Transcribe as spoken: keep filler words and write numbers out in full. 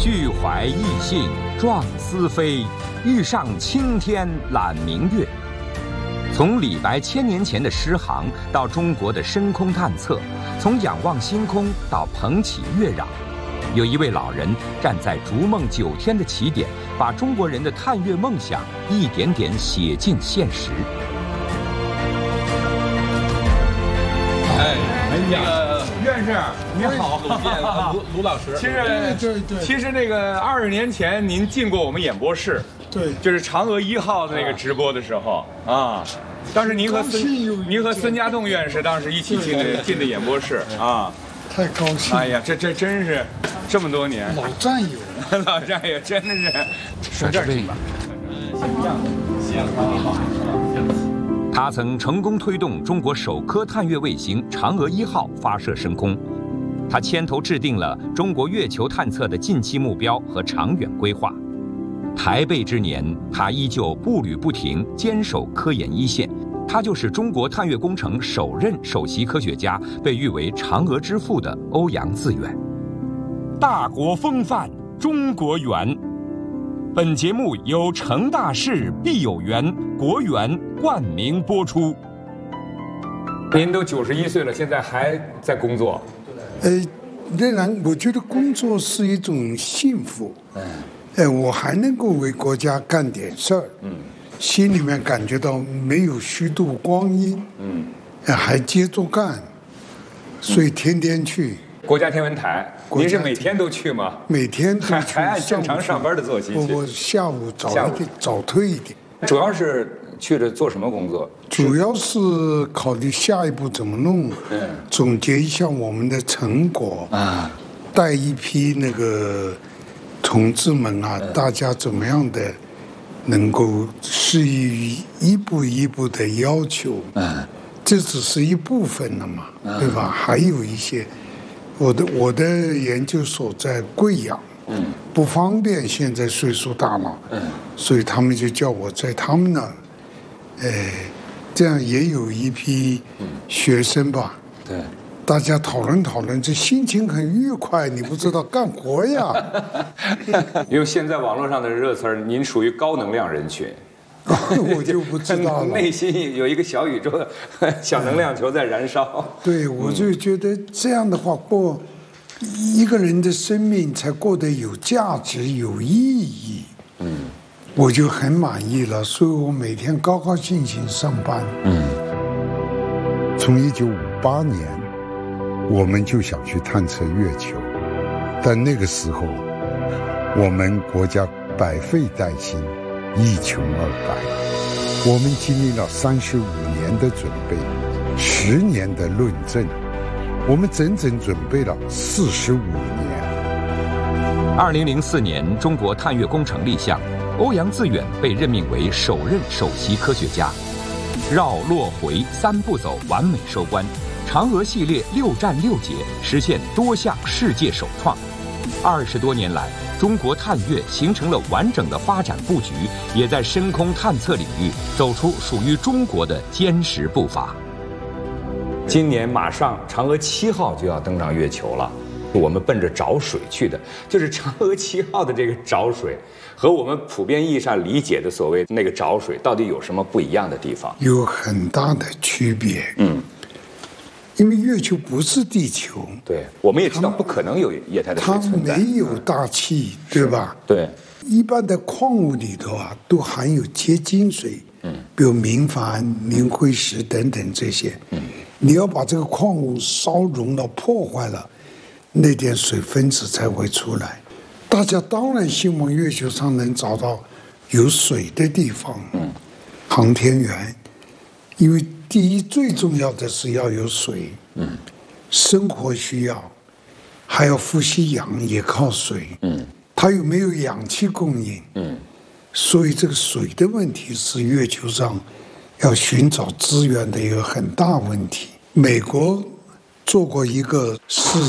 虚怀逸兴，壮思飞，欲上青天揽明月。从李白千年前的诗行到中国的深空探测，从仰望星空到捧起月壤，有一位老人站在逐梦九天的起点，把中国人的探月梦想一点点写进现实。 哎，哎呀，院士你好， 鲁健卢卢老师。 其实对对， 其实那个二十年前您进过我们演播室， 对， 就是嫦娥一号的那个直播的时候啊，当时您和孙您和孙家栋院士当时一起进的进的演播室啊， 太高兴了。 哎呀，这这真是这么多年老战友， 老战友真的是顺这儿进吧。他曾成功推动中国首颗探月卫星嫦娥一号发射升空，他牵头制定了中国月球探测的近期目标和长远规划。台备之年，他依旧步履不停，坚守科研一线。他就是中国探月工程首任首席科学家，被誉为嫦娥之父的欧阳自远。大国风范，中国圆。本节目由成大事必有缘国园冠名播出。 您都九十一岁了，现在还在工作？ 呃，仍然我觉得工作是一种幸福。嗯，哎，我还能够为国家干点事儿。嗯，心里面感觉到没有虚度光阴。嗯，还接着干，所以天天去。 国家天文台，您是每天都去吗？ 每天都去， 还还按正常上班的作息去。 我我下午早一点，早退一点。 主要是去这做什么工作？ 主要是考虑下一步怎么弄，嗯，总结一下我们的成果啊，带一批那个同志们啊，嗯、大家怎么样的能够适应于一步一步的要求，嗯，这只是一部分了嘛，嗯、对吧？还有一些。我的我的研究所在贵阳，嗯，不方便，现在岁数大了，嗯，所以他们就叫我在他们那儿，呃，这样也有一批学生吧，对，大家讨论讨论，这心情很愉快，你不知道干活呀。 因为现在网络上的热词儿，您属于高能量人群。 我就不知道了， 内心有一个小宇宙的小能量球在燃烧。 对，我就觉得这样的话，过一个人的生命才过得有价值、有意义。嗯，我就很满意了，所以我每天高高兴兴上班。嗯，从一九五八年，我们就想去探测月球，但那个时候，我们国家百废待兴。一穷二白，我们经历了三十五年的准备，十年的论证，我们整整准备了四十五年。 二零零四年，中国探月工程立项，欧阳自远被任命为首任首席科学家。绕、落、回三步走完美收官，嫦娥系列六战六捷，实现多项世界首创。二十多年来，中国探月形成了完整的发展布局，也在深空探测领域走出属于中国的坚实步伐。今年马上嫦娥七号就要登上月球了，我们奔着找水去的。就是嫦娥七号的这个找水，和我们普遍意义上理解的所谓那个找水，到底有什么不一样的地方？ 有很大的区别。嗯。因为月球不是地球， 对，我们也知道不可能有液态的水存在， 它没有大气，对吧？ 对， 一般的矿物里头啊，都含有结晶水，嗯，比如明矾、磷灰石等等这些，嗯，你要把这个矿物烧融了、破坏了，那点水分子才会出来。大家当然希望月球上能找到有水的地方，嗯，航天员，因为。第一，最重要的是要有水，嗯，生活需要，还要呼吸氧也靠水，嗯，它有没有氧气供应，嗯，所以这个水的问题是月球上要寻找资源的一个很大问题。美国做过一个试